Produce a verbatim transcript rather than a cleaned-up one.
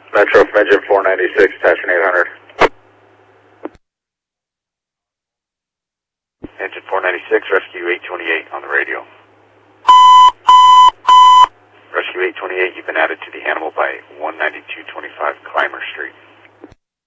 Metro from engine four ninety-six, attachment eight hundred. Engine four ninety-six, rescue eight twenty-eight on the radio.